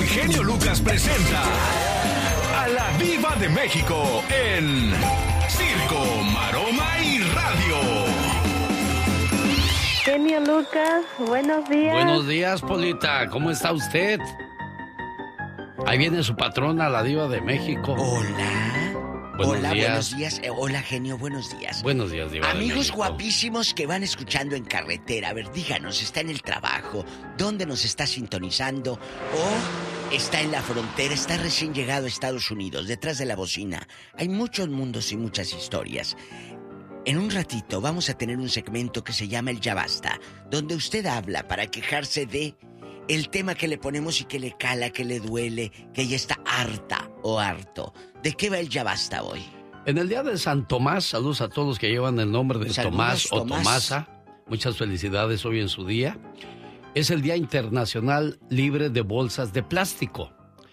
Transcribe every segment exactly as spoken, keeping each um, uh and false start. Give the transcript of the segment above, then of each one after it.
genio Lucas presenta a la Diva de México en Circo, Maroma y Radio. Genio Lucas, buenos días. Buenos días, Polita. ¿Cómo está usted? Ahí viene su patrona, la Diva de México. Hola. Buenos Hola, días. buenos días. Eh, hola, genio, buenos días. Buenos días, Diva de Amigos México. guapísimos que van escuchando en carretera. A ver, díganos, ¿está en el trabajo? ¿Dónde nos está sintonizando? ¿O está en la frontera? ¿Está recién llegado a Estados Unidos, detrás de la bocina? Hay muchos mundos y muchas historias. En un ratito vamos a tener un segmento que se llama el Ya Basta, donde usted habla para quejarse de el tema que le ponemos y que le cala, que le duele, que ya está harta o harto. ¿De qué va el Ya Basta hoy? En el día de San Tomás, saludos a todos los que llevan el nombre de Saludos, Tomás o Tomás. Tomasa. Muchas felicidades hoy en su día. Es el Día Internacional Libre de Bolsas de Plástico.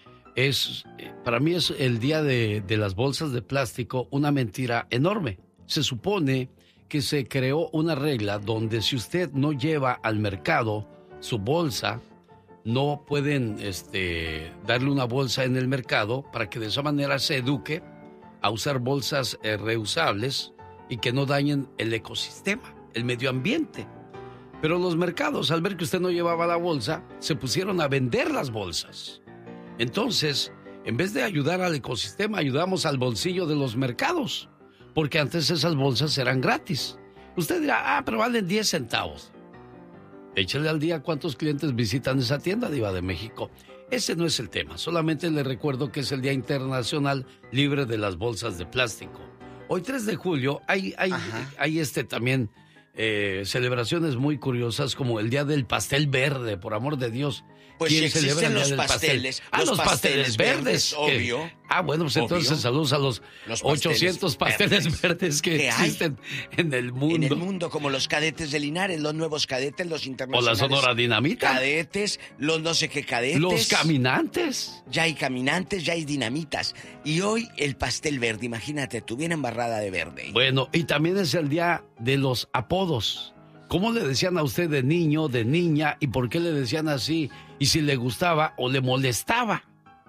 Es, para mí es el día de, de las bolsas de plástico, una mentira enorme. Se supone que se creó una regla donde si usted no lleva al mercado su bolsa, no pueden este, darle una bolsa en el mercado para que de esa manera se eduque a usar bolsas eh, reusables y que no dañen el ecosistema, el medio ambiente. Pero los mercados, al ver que usted no llevaba la bolsa, se pusieron a vender las bolsas. Entonces, en vez de ayudar al ecosistema, ayudamos al bolsillo de los mercados, porque antes esas bolsas eran gratis. Usted dirá, ah, pero valen diez centavos. Échale al día cuántos clientes visitan esa tienda, Diva de México. Ese no es el tema, solamente le recuerdo que es el Día Internacional Libre de las Bolsas de Plástico. Hoy tres de julio hay, hay, hay este también eh, celebraciones muy curiosas como el Día del Pastel Verde, por amor de Dios. Pues ¿Quién si existen celebra el Día los del pastel? pasteles, Ah, los los pasteles, pasteles verdes. verdes, que- obvio. Ah, bueno, pues Obvio. entonces saludos a los, Los ochocientos pasteles pasteles verdes, que que hay existen en el mundo. En el mundo, como los cadetes de Linares, los nuevos cadetes, los O internacionales. la Sonora Dinamita. Cadetes, los no sé qué cadetes. Los caminantes. Ya hay caminantes, ya hay dinamitas. Y hoy el pastel verde, imagínate, tú bien embarrada de verde. Bueno, y también es el día de los apodos. ¿Cómo le decían a usted de niño, de niña, y por qué le decían así? Y si le gustaba o le molestaba.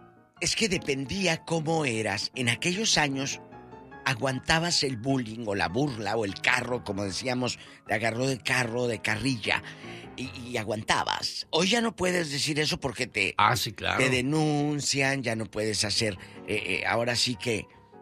Es que dependía cómo eras. En aquellos años aguantabas el bullying o la burla o el carro, como decíamos, te agarró de carro, de carrilla, y, y aguantabas. Hoy ya no puedes decir eso porque te, Ah, sí, claro. te denuncian, ya no puedes hacer, eh, eh, ahora sí que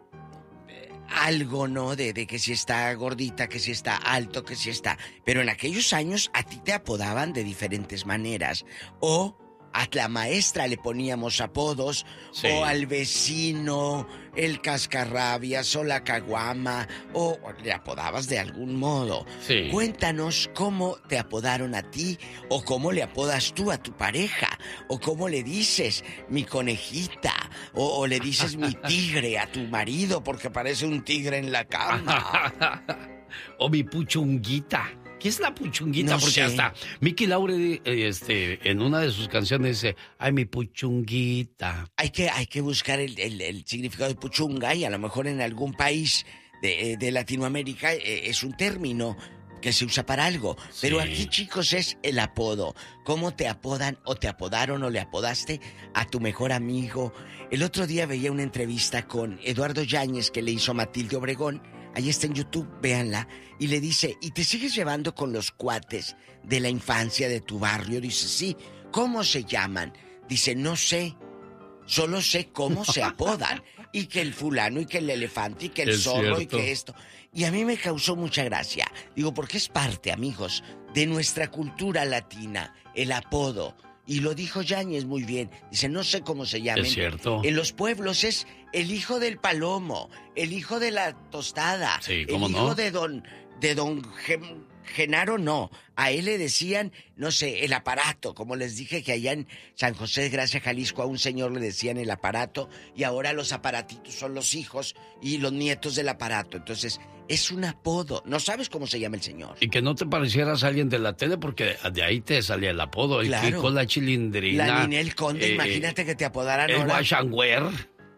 eh, algo, ¿no? De, de que si está gordita, que si está alto, que si está... Pero en aquellos años a ti te apodaban de diferentes maneras. O a la maestra le poníamos apodos, Sí. o al vecino, el cascarrabias, o la caguama, o le apodabas de algún modo. Sí. Cuéntanos cómo te apodaron a ti, o cómo le apodas tú a tu pareja, o cómo le dices mi conejita, o, o le dices mi tigre a tu marido porque parece un tigre en la cama. O mi puchunguita. ¿Qué es la puchunguita? No Porque sé. hasta Mickey Laure, eh, este, en una de sus canciones dice, ay, mi puchunguita. Hay que, hay que buscar el, el- el significado de puchunga y a lo mejor en algún país de, de Latinoamérica eh, es un término que se usa para algo. Pero Sí. aquí, chicos, es el apodo. ¿Cómo te apodan o te apodaron o le apodaste a tu mejor amigo? El otro día veía una entrevista con Eduardo Yáñez que le hizo a Matilde Obregón. Ahí está en YouTube, véanla. Y le dice, ¿y te sigues llevando con los cuates de la infancia de tu barrio? Dice, sí. ¿Cómo se llaman? Dice, no sé. Solo sé cómo se apodan. Y que el fulano, y que el elefante, y que el Es zorro, y cierto. que esto. Y a mí me causó mucha gracia. Digo, porque es parte, amigos, de nuestra cultura latina, el apodo. Y lo dijo Yáñez muy bien. Dice, no sé cómo se llaman. Es cierto. En los pueblos es el hijo del palomo, el hijo de la tostada, Sí, el ¿cómo hijo no? de don, de don Gem- Genaro, no. A él le decían, no sé, el aparato. Como les dije que allá en San José de Gracia, Jalisco, a un señor le decían el aparato. Y ahora los aparatitos son los hijos y los nietos del aparato. Entonces, es un apodo. No sabes cómo se llama el señor. Y que no te parecieras a alguien de la tele porque de ahí te salía el apodo. El Claro. Kiko, la Chilindrina. La Ninel Conde, eh, imagínate que te apodaran El ahora. Guachangüer.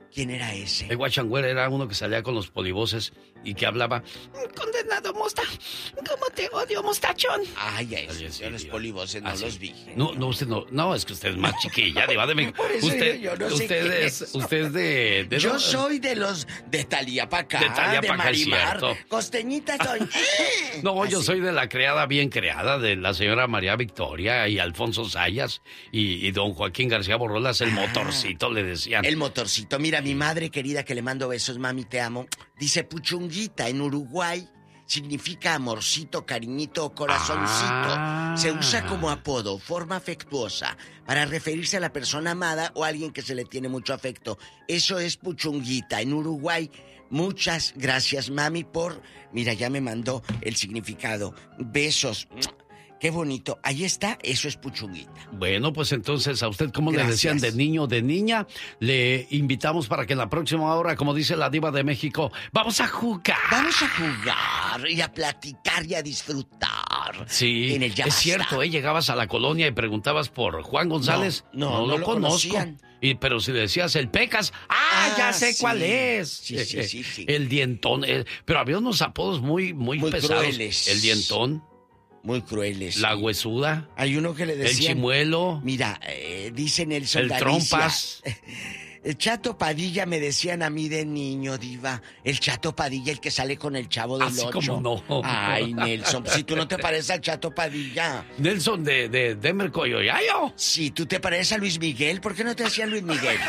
¿Quién era ese? El guachangüero era uno que salía con los polivoces y que hablaba, condenado mosta, ¿cómo te odio, mostachón? Ay, a eso, Sí, yo los Diva. polivoces no Ah, sí. los vi. No, no, usted no, no, es que usted es más chiquilla, Diva de México. Por eso Usted, yo no sé usted qué es, es. usted es de, de Yo dónde? soy de los de Talía Pacá, De Talía de Pacá, es Marimar. cierto. Costeñita soy. No, yo Así. soy de la criada bien creada, de la señora María Victoria y Alfonso Sayas y, y don Joaquín García Borrolas, el Ah. motorcito, le decían. El motorcito. Mira, mi madre querida, que le mando besos, mami, te amo. Dice puchunguita en Uruguay. Significa amorcito, cariñito o corazoncito. Ah. Se usa como apodo, forma afectuosa, para referirse a la persona amada o a alguien que se le tiene mucho afecto. Eso es puchunguita en Uruguay. Muchas gracias, mami, por... Mira, ya me mandó el significado. Besos. Qué bonito. Ahí está, eso es puchunguita. Bueno, pues entonces a usted, como le Gracias. decían de niño o de niña, le invitamos para que en la próxima hora, como dice la Diva de México, vamos a jugar. Vamos a jugar y a platicar y a disfrutar. Sí, En el Ya es Basta. cierto, ¿eh? Llegabas a la colonia y preguntabas por Juan González. No, no, no lo lo conozco. conocían. Y, pero si le decías el Pecas, ¡ah, Ah, ya sé sí. cuál es! Sí, sí, sí, sí. El Dientón. eh, pero había unos apodos muy, muy, Muy pesados. crueles. El Dientón, Muy crueles. la sí. Huesuda, Hay uno que le el decían... Chimuelo, Mira, eh, dice Nelson el Galicia. Trompas. El Chato Padilla me decían a mí de niño, diva. El Chato Padilla, el que sale con el Chavo del Así Ocho. como no. Ay, Nelson, si tú no te pareces al Chato Padilla. Nelson de, de Denver Coyoyayo. Si tú te pareces a Luis Miguel, ¿por qué no te decían Luis Miguel?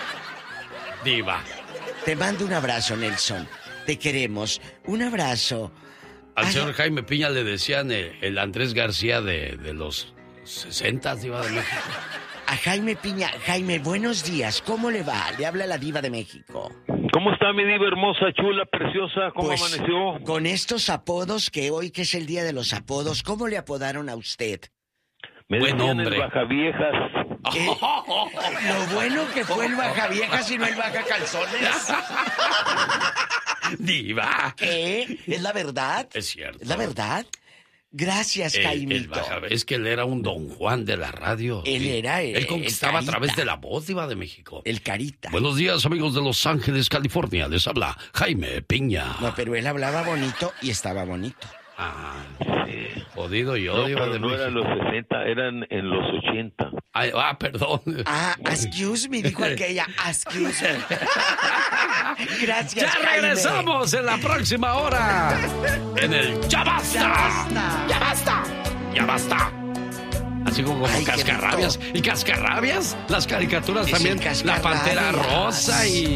Diva. Te mando un abrazo, Nelson. Te queremos. Un abrazo. Al Ay, señor Jaime Piña le decían el, el Andrés García de, de los sesentas, Diva de México. A Jaime Piña. Jaime, buenos días. ¿Cómo le va? Le habla la Diva de México. ¿Cómo está mi diva hermosa, chula, preciosa? ¿Cómo Pues, amaneció? con estos apodos que hoy que es el día de los apodos, ¿cómo le apodaron a usted? Me buen decían hombre. el bajaviejas. ¿Qué? Lo bueno que fue el baja vieja, si no el baja calzones. Diva. ¿Qué? ¿Es la verdad? Es cierto. ¿Es la verdad? Gracias, El, el Jaimito. baja- es que él era un Don Juan de la radio. Él Sí. era el- Él conquistaba el a través carita. de la voz, Diva de México. El carita. Buenos días, amigos de Los Ángeles, California. Les habla Jaime Piña. No, pero él hablaba bonito y estaba bonito. Ah, Sí. jodido yo, No, Diva pero de no eran México. los sesenta, eran en los ochenta. Ay, ah, perdón. Ah, excuse me, dijo aquella. Excuse me. Gracias, Ya Jaime. regresamos en la próxima hora. En el Ya Basta. Ya basta. Ya basta. Ya basta. Así como, como Ay, qué Cascarrabias. ¿Y Cascarrabias? Las caricaturas Es también. el La Pantera Cascarrabias. Rosa y